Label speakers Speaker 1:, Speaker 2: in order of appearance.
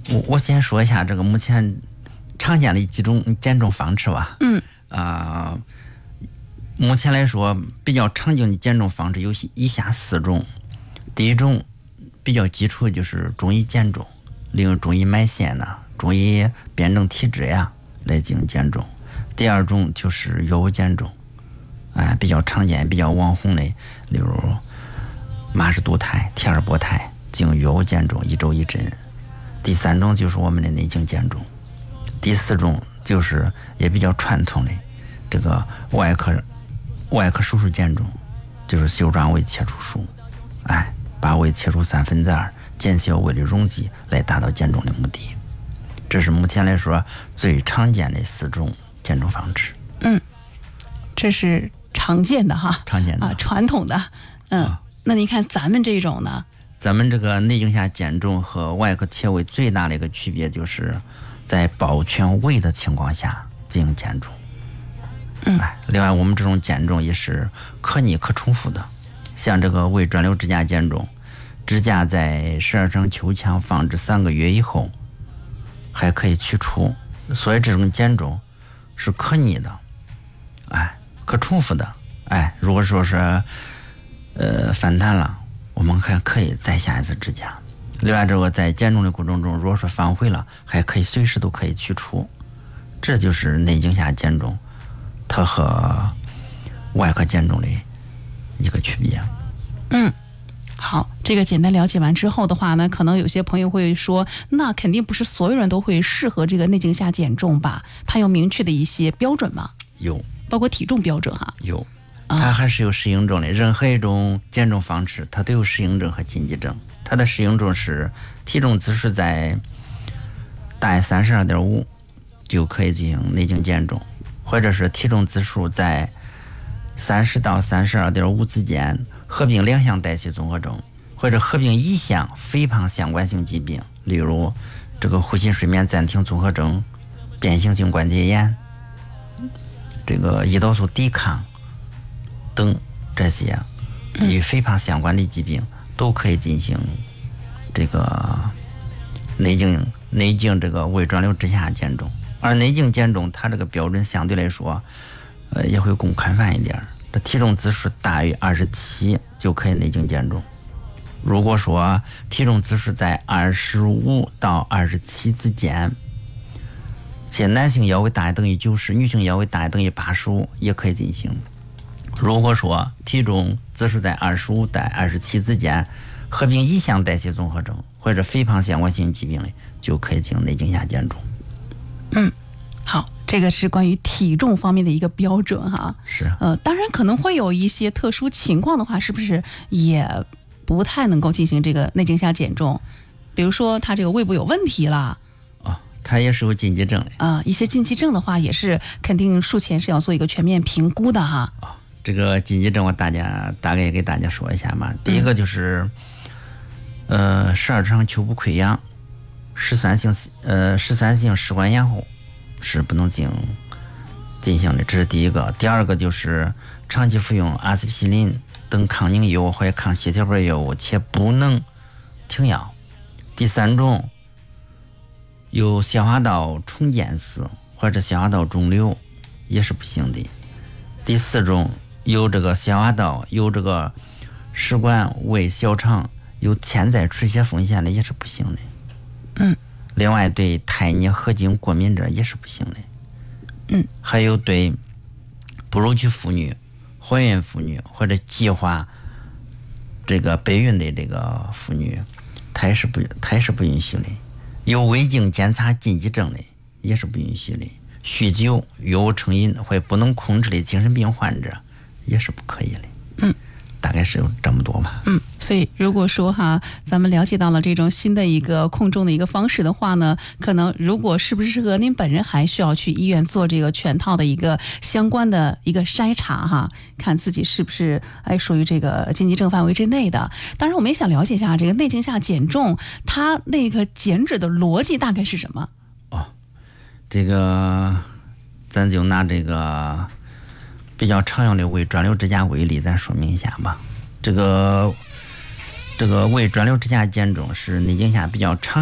Speaker 1: 我先说一下这个目前常见的几种减重方式吧。目前来说比较常见的减重方式有以下4种。第一种比较基础的就是中医减重，利用中医埋线呐、中医辩证体质呀来进行减重。第二种就是药物减重，比较常见、比较网红的，例如马氏独肽、铁二波肽进行药物减重，1周1针。第三种就是我们的内镜减重。第4种就是也比较传统的这个外科手术减重，就是修转胃切除术，把胃切除2/3，减小胃的容积，来达到减重的目的。这是目前来说最常见的4种减重方式。
Speaker 2: 这是常见的哈，
Speaker 1: 常见的
Speaker 2: 传统的。那您看咱们这种呢？
Speaker 1: 咱们这个内镜下减重和外科切胃最大的一个区别，就是在保全胃的情况下进行减重。另外我们这种减重也是可逆可重复的，像这个胃转流支架减重，支架在12声球腔放置3个月以后还可以取出，所以这种减重是可逆的，可重复的。如果说是反弹了，我们还可以再下一次支架。另外这个在减重的过程中，如果说反悔了，还可以随时都可以取出。这就是内镜下减重它和外科减重的一个区别。
Speaker 2: 好，这个简单了解完之后的话呢，可能有些朋友会说，那肯定不是所有人都会适合这个内镜下减重吧？它有明确的一些标准吗？
Speaker 1: 有，
Speaker 2: 包括体重标准哈。
Speaker 1: 有，它还是有适应症的。任何一种减重方式，它都有适应症和禁忌症。它的适应症是体重指数在大于32.5就可以进行内镜减重，或者是体重指数在30到32.5之间，合并2项代谢综合征，或者合并1项肥胖相关性疾病，例如这个呼吸睡眠暂停综合征、变形性关节炎、这个胰岛素抵抗等，这些与肥胖相关的疾病都可以进行这个内镜这个胃转流支架减重。而内镜减重它这个标准相对来说也会更宽泛一点，这体重指数大于27就可以内镜减重。如果说体重指数在25到27之间，且男性腰围大于等于90，女性腰围大于等于85也可以进行。如果说体重指数在25到27之间，合并1项代谢综合征或者肥胖相关性疾病的，就可以进行内镜下减重。
Speaker 2: 好，这个是关于体重方面的一个标准哈。
Speaker 1: 是。
Speaker 2: 当然可能会有一些特殊情况的话，是不是也不太能够进行这个内镜下减重？比如说他这个胃部有问题了。
Speaker 1: 它也是有禁忌症的。
Speaker 2: 一些禁忌症的话，也是肯定术前是要做一个全面评估的哈。
Speaker 1: 这个禁忌症我大概给大家说一下嘛。第一个就是12肠球部溃疡、嗜酸性食管炎后是不能进行的，这是第一个。第二个就是长期服用阿司匹林等抗凝药或者抗血小板药物且不能停药。第三种有消化道重建死或者消化道肿瘤也是不行的。第4种有这个消化道有这个食管胃小肠有潜在出血风险的也是不行的。另外对胎腻合精过敏者也是不行的。还有对哺乳期妇女、怀孕妇女或者计划这个备孕的这个妇女，它也是不允许的。有胃镜检查禁忌症的也是不允许的。酗酒、药物成瘾或不能控制的精神病患者也是不可以的。大概是有这么多嘛。
Speaker 2: 所以如果说咱们了解到了这种新的一个控重的一个方式的话呢，可能如果适不适合您本人还需要去医院做这个全套的一个相关的一个筛查看自己是不是属于这个禁忌症范围之内的。当然我们也想了解一下这个内镜下减重它那个减脂的逻辑大概是什么。
Speaker 1: 这个咱就拿这个比较常用的胃转流支架为例，咱说明一下吧。这个胃转流支架减重是内镜下比较常